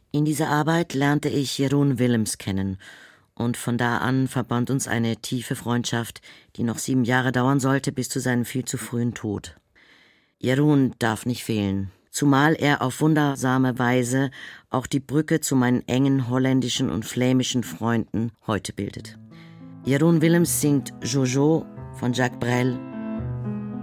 In dieser Arbeit lernte ich Jeroen Willems kennen und von da an verband uns eine tiefe Freundschaft, die noch 7 Jahre dauern sollte bis zu seinem viel zu frühen Tod. Jeroen darf nicht fehlen, zumal er auf wundersame Weise auch die Brücke zu meinen engen holländischen und flämischen Freunden heute bildet. Jeroen Willems singt Jojo von Jacques Brel,